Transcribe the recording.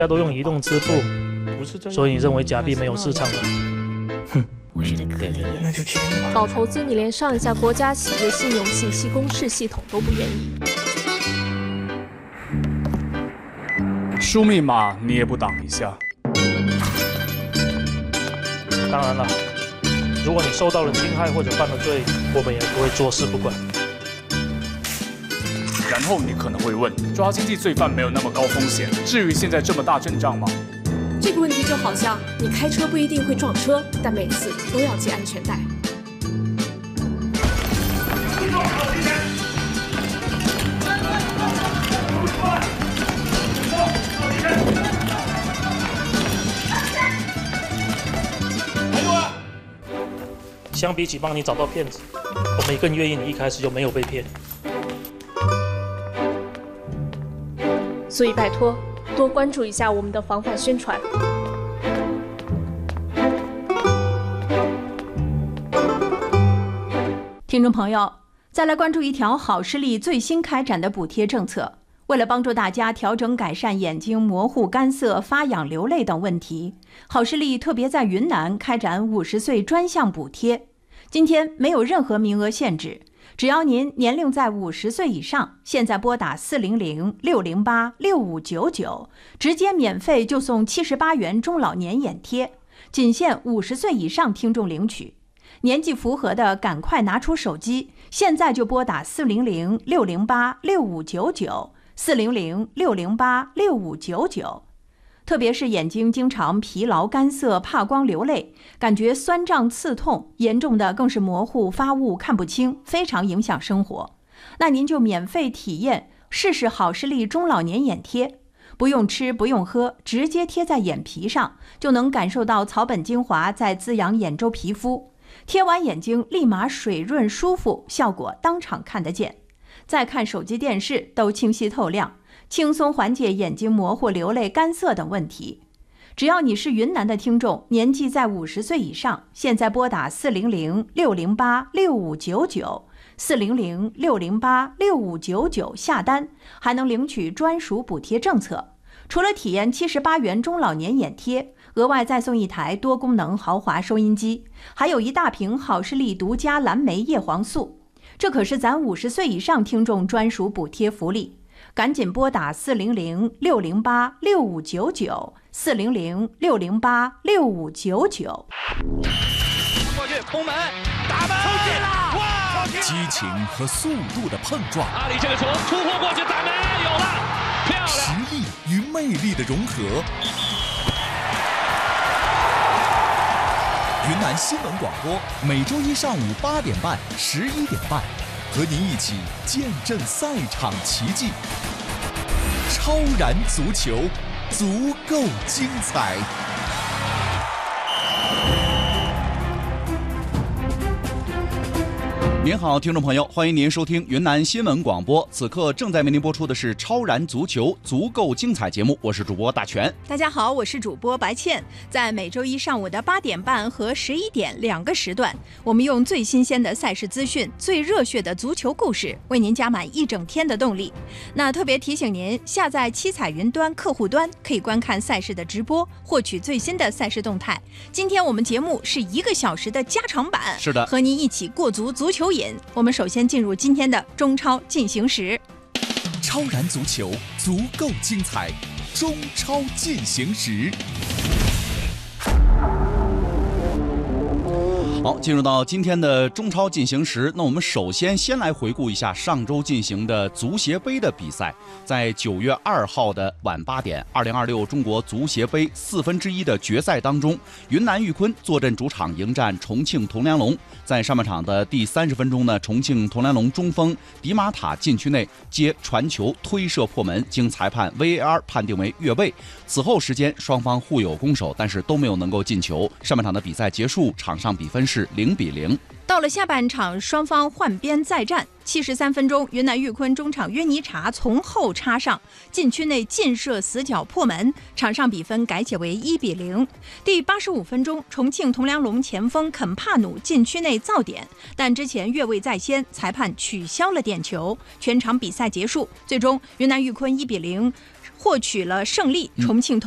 大家都用移动支付， 不是这样， 所以你认为假币没有市场了？哼， 我觉得可以， 那就填吧。 搞投资，你连上一下国家企业信用信息公示系统都不愿意。 输密码你也不挡一下？ 当然了，如果你受到了侵害或者犯了罪，我们也不会坐视不管。 然后你可能会问，抓经济罪犯没有那么高风险，至于现在这么大阵仗吗？ 这个问题就好像你开车不一定会撞车，但每次都要系安全带。 相比起帮你找到骗子，我们也更愿意你一开始就没有被骗。 所以拜托，多关注一下我们的防范宣传。 听众朋友，再来关注一条好视力最新开展的补贴政策。为了帮助大家调整改善眼睛模糊、干涩、发痒、流泪等问题，好视力特别在云南开展50岁专项补贴。今天没有任何名额限制，只要您年龄在50岁以上，现在拨打400-608-6599，直接免费就送78元中老年眼贴，仅限50岁以上听众领取。年纪符合的赶快拿出手机，现在就拨打400-608-6599，400-608-6599。特别是眼睛经常疲劳、干涩、怕光、流泪，感觉酸胀、刺痛，严重的更是模糊、发雾、看不清，非常影响生活。那您就免费体验试试好视力中老年眼贴，不用吃不用喝，直接贴在眼皮上，就能感受到草本精华在滋养眼周皮肤，贴完眼睛立马水润舒服，效果当场看得见。再看手机电视都清晰透亮，轻松缓解眼睛模糊、流泪、干涩等问题。只要你是云南的听众，年纪在50岁以上，现在拨打400-608-6599，400-608-6599下单，还能领取专属补贴政策。除了体验78元中老年眼贴，额外再送一台多功能豪华收音机，还有一大瓶好视力独家蓝莓叶黄素。这可是咱50岁以上听众专属补贴福利。赶紧拨打400-608-6599，400-608-6599。 过去攻门，打门，冲进了！哇！ 激情和速度的碰撞， 阿里这个球突破过去，打门，有了，漂亮！ 实力与魅力的融合。云南新闻广播每周一上午8点半、11点半，和您一起见证赛场奇迹。超然足球，足够精彩。您好，听众朋友，欢迎您收听云南新闻广播。此刻正在为您播出的是《超然足球，足够精彩》节目，我是主播大全。 大家好，我是主播白倩。在每周一上午的8点半和11点2个时段，我们用最新鲜的赛事资讯、最热血的足球故事，为您加满一整天的动力。那特别提醒您，下载七彩云端客户端，可以观看赛事的直播，获取最新的赛事动态。今天我们节目是1个小时的加长版， 是的， 和您一起过足足球瘾。我们首先进入今天的中超进行时。 超然足球，足够精彩，中超进行时。好，进入到今天的中超进行时，那我们首先来回顾一下上周进行的足协杯的比赛。在9月2号的晚8点，2026中国足协杯1/4的决赛当中，云南玉坤坐镇主场迎战重庆铜梁龙。在上半场的第30分钟呢，重庆铜梁龙中锋迪马塔禁区内接传球推射破门，经裁判 VAR 判定为越位。此后时间双方互有攻守，但是都没有能够进球。上半场的比赛结束，场上比分是0-0。 到了下半场，双方换边再战。73分钟，云南玉坤中场约尼查从后插上，禁区内劲射死角破门，场上比分改写为1-0。第85分钟，重庆铜梁龙前锋肯帕努禁区内造点，但之前越位在先，裁判取消了点球，全场比赛结束。最终，云南玉坤1-0获取了胜利。重庆铜